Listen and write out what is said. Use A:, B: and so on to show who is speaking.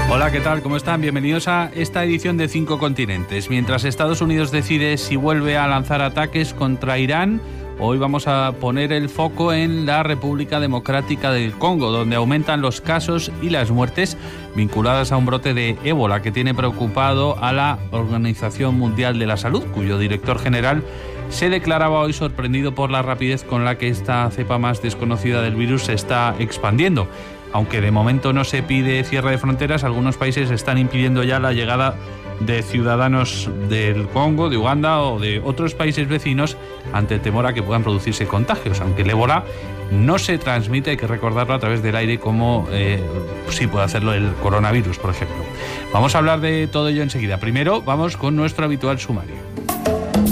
A: Hola, ¿qué tal? ¿Cómo están? Bienvenidos a esta edición de 5 Continentes. Mientras Estados Unidos decide si vuelve a lanzar ataques contra Irán, hoy vamos a poner el foco en la República Democrática del Congo, donde aumentan los casos y las muertes vinculadas a un brote de ébola que tiene preocupado a la Organización Mundial de la Salud, cuyo director general se declaraba hoy sorprendido por la rapidez con la que esta cepa más desconocida del virus se está expandiendo. Aunque de momento no se pide cierre de fronteras, algunos países están impidiendo ya la llegada de ciudadanos del Congo, de Uganda o de otros países vecinos ante el temor a que puedan producirse contagios. Aunque el ébola no se transmite, hay que recordarlo, a través del aire como sí puede hacerlo el coronavirus, por ejemplo. Vamos a hablar de todo ello enseguida. Primero vamos con nuestro habitual sumario.